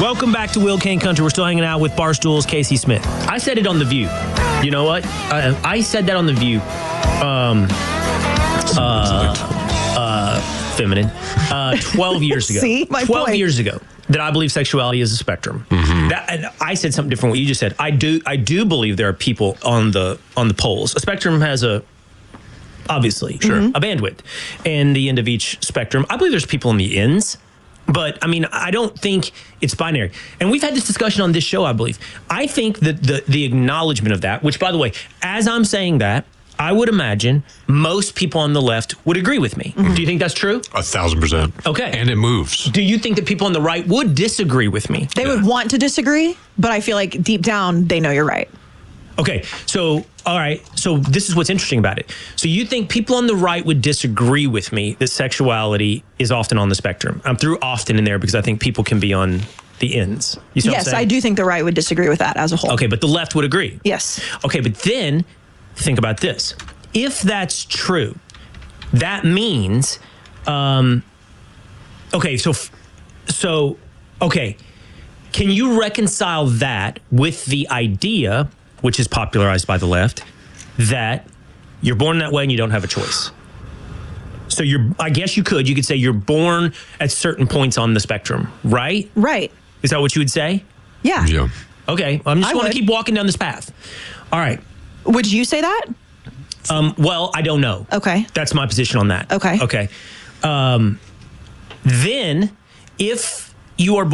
Welcome back to Will Kane Country. We're still hanging out with Barstool's Casey Smith. I said it on The View. You know what? I said that on The View. Feminine. 12 years ago. See, my 12 point. years ago. That I believe sexuality is a spectrum. And I said something different from what you just said. I do believe there are people on the poles. A spectrum has obviously a bandwidth, and the end of each spectrum. I believe there's people on the ends, but I mean, I don't think it's binary. And we've had this discussion on this show, I believe. I think that the acknowledgement of that, which by the way, as I'm saying that, I would imagine most people on the left would agree with me. Do you think that's true? 1,000%. Okay. And it moves. Do you think that people on the right would disagree with me? They would want to disagree, but I feel like deep down, they know you're right. Okay, so, all right, so this is what's interesting about it. So you think people on the right would disagree with me that sexuality is often on the spectrum? I'm through often in there because I think people can be on the ends. You see what I'm Yes, saying? I do think the right would disagree with that as a whole. Okay, but the left would agree. Yes. Okay, but then think about this. If that's true, that means, okay, okay, can you reconcile that with the idea, which is popularized by the left, that you're born that way and you don't have a choice? So I guess you could say you're born at certain points on the spectrum, right? Right. Is that what you would say? Yeah. Yeah. Okay, I'm just I going to would. keep walking down this path. All right. Would you say that? Well, I don't know. Okay. That's my position on that. Okay. Okay. Then, if you are born